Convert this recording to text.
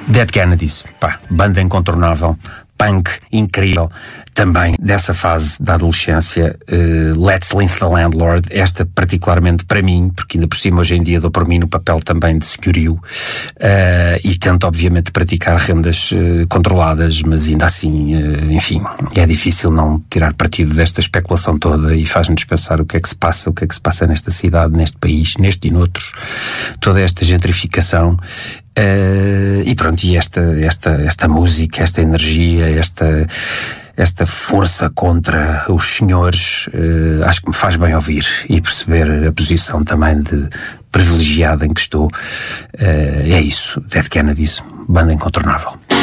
Dead Kennedys, pá, banda incontornável, punk incrível, também dessa fase da adolescência. Let's Lynch the Landlord, esta particularmente para mim, porque ainda por cima hoje em dia dou por mim no papel também de senhorio, e tento obviamente praticar rendas controladas, mas ainda assim, enfim, é difícil não tirar partido desta especulação toda e faz-nos pensar o que é que se passa nesta cidade, neste país, neste e noutros, toda esta gentrificação. E pronto, e esta música, esta energia, esta força contra os senhores, acho que me faz bem ouvir e perceber a posição também de privilegiada em que estou. É isso, Dead Kennedys, banda incontornável.